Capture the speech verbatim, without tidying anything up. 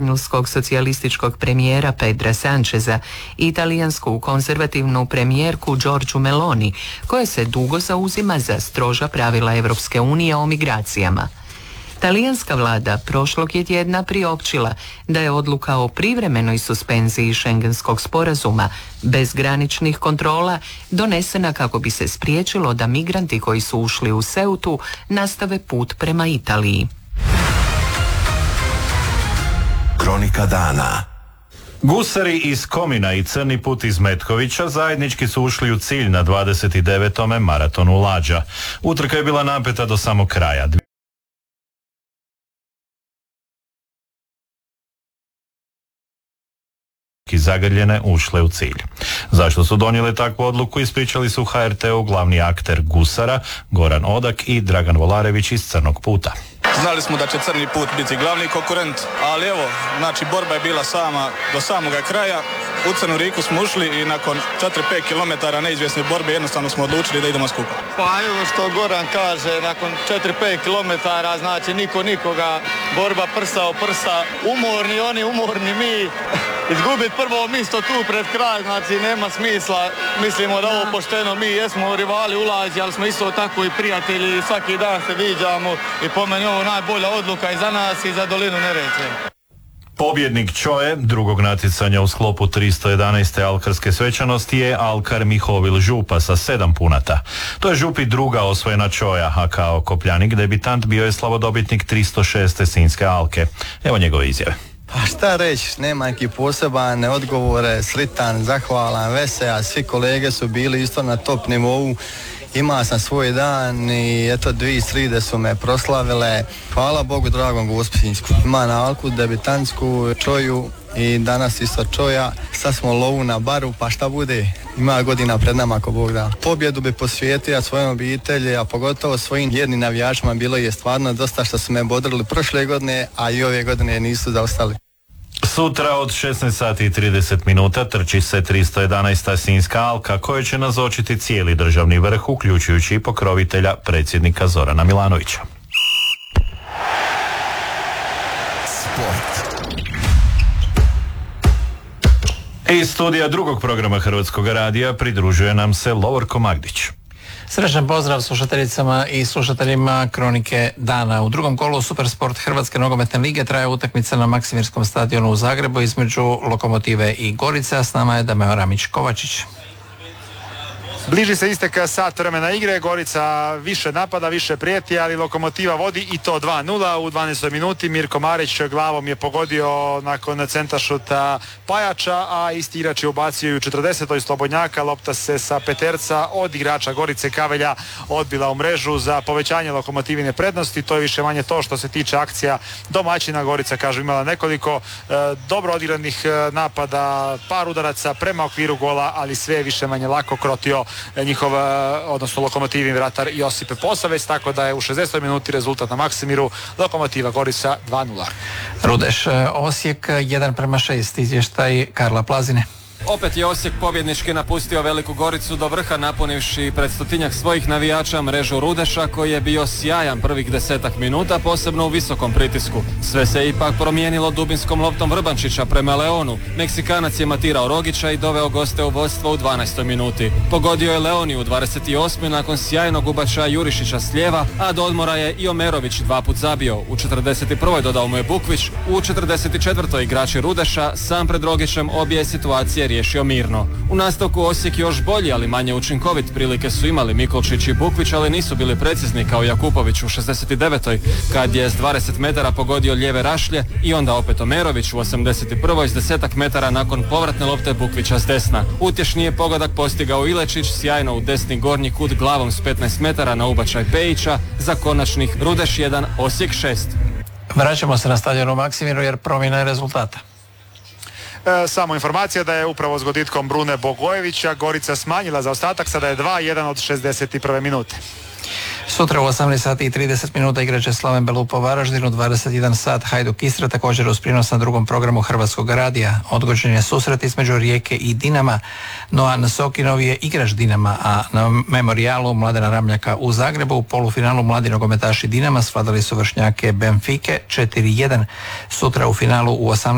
španjolskog socijalističkog premijera Pedra Sancheza i italijansku konzervativnu premijerku Giorgiu Meloni, koja se dugo zauzima za stroža pravila Europske unije o migracijama. Talijanska vlada prošlog je tjedna priopćila da je odluka o privremenoj suspenziji Schengenskog sporazuma bez graničnih kontrola donesena kako bi se spriječilo da migranti koji su ušli u Ceutu nastave put prema Italiji. Kronika dana. Gusari iz Komina i Crni put iz Metkovića zajednički su ušli u cilj na dvadeset devetom maratonu Lađa. Utrka je bila napeta do samog kraja. I zagrljene ušle u cilj. Zašto su donijeli takvu odluku ispričali su ha er te u glavni akter Gusara, Goran Odak i Dragan Volarević iz Crnog puta. Znali smo da će Crni put biti glavni konkurent, ali evo, znači borba je bila sama do samoga kraja. U Crnu Riku smo ušli i nakon četiri pet kilometara neizvjesne borbe jednostavno smo odlučili da idemo skupa. Pa evo što Goran kaže, nakon četiri pet kilometara, znači niko nikoga, borba prsa o prsa, umorni oni, umorni mi. Izgubiti prvo mjesto tu pred kraj, znači nema smisla. Mislimo da ovo pošteno, mi jesmo rivali u Lađi, ali smo isto tako i prijatelji, svaki dan se viđamo i po meni ovo najbolja odluka i za nas i za dolinu Neretve. Pobjednik Čoje drugog natjecanja u sklopu tristo jedanaeste alkarske svečanosti je alkar Mihovil Župa sa sedam punata. To je Župi druga osvojena Čoja, a kao kopljanik debitant bio je slavodobitnik tristo šeste Sinjske alke. Evo njegove izjave. Pa šta reći, nema neki poseban odgovore, sritan, zahvalan, vesel, svi kolege su bili isto na top nivou, imao sam svoj dan i eto dvije sride su me proslavile, hvala Bogu dragom Gospićinsku. Ima na alku debitantsku Čoju i danas isto Čoja, sad smo lovu na baru, pa šta bude, ima godina pred nama ako Bog da. Pobjedu bi posvijetio svojom obitelji, a pogotovo svojim jednim navijačima, bilo je stvarno dosta što su me bodrili prošle godine, a i ove godine nisu zaostali. Sutra od šesnaest sati i trideset minuta trči se tristo jedanaesta Sinjska alka koja će nazočiti cijeli državni vrh, uključujući i pokrovitelja predsjednika Zorana Milanovića. Sport. Iz studija drugog programa Hrvatskog radija pridružuje nam se Lovorko Magdić. Srećan pozdrav slušateljicama i slušateljima Kronike dana. U drugom kolu Supersport Hrvatske nogometne lige traje utakmica na Maksimirskom stadionu u Zagrebu između Lokomotive i Gorice, a s nama je Dameo Ramić-Kovačić. Bliži se istek sat vremena igre, Gorica više napada, više prijeti, ali Lokomotiva vodi i to dva nula u dvanaestoj minuti. Mirko Marić glavom je pogodio nakon centašuta Pajača, a isti igrač je ubacio i u četrdesetoj Slobodnjaka. Lopta se sa peterca od igrača Gorice Kavelja odbila u mrežu za povećanje Lokomotivine prednosti. To je više manje to što se tiče akcija domaćina. Gorica, kažu, imala nekoliko e, dobro odigranih e, napada, par udaraca prema okviru gola, ali sve je više manje lako krotio njihov, odnosno Lokomotivin vratar Josipe Posavec, tako da je u šezdesetoj minuti rezultat na Maksimiru Lokomotiva Gorica dva nula. Rudeš Osijek jedan prema šest, izvještaj Karla Plazine. Opet je Osijek pobjednički napustio Veliku Goricu do vrha, napunivši pred stotinjak svojih navijača mrežu Rudeša, koji je bio sjajan prvih desetak minuta, posebno u visokom pritisku. Sve se ipak promijenilo dubinskom loptom Vrbančića prema Leonu. Meksikanac je matirao Rogića i doveo goste u vodstvo u dvanaestoj minuti. Pogodio je Leoni u dvadeset osmoj nakon sjajnog ubačaja Jurišića s lijeva, a do odmora je i Omerović dva put zabio. U četrdeset prvoj dodao mu je Bukvić, u četrdeset četvrtoj igrači Rudeša sam pred Rogićem obje situacije riješio mirno. U nastavku Osijek još bolji, ali manje učinkovit. Prilike su imali Mikolčić i Bukvić, ali nisu bili precizni kao Jakupović u šezdeset devetoj kad je s dvadeset metara pogodio lijeve rašlje, i onda opet Omerović u osamdeset prvoj s desetak metara nakon povratne lopte Bukvića s desna. Utješni je pogodak postigao Ilečić sjajno u desni gornji kut glavom s petnaest metara na ubačaj Pejića za konačnih Rudeš jedan, Osijek šest. Vraćamo se na stadionu Maksimiru jer promjena je rezultata. E, samo informacija da je upravo s goditkom Brune Bogojevića Gorica smanjila zaostatak, sada je dva jedan od šezdeset prve minute. Sutra u osamnaest sati i trideset minuta igraće Slaven Belupo u Varaždinu, dvadeset jedan sat Hajduk Istra, također uz prijenos na drugom programu Hrvatskog radija. Odgođen je susret između Rijeke i Dinama. Noan Sokinov je igrač Dinama, a na memorijalu Mladena Ramljaka u Zagrebu u polufinalu mladi nogometaši Dinama svladali su vršnjake Benfike četiri jedan. Sutra u finalu u osamnaest